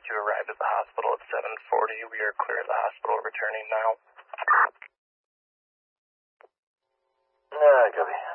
32 arrived at the hospital at 7:40. We are clear of the hospital, returning now. Yeah, copy.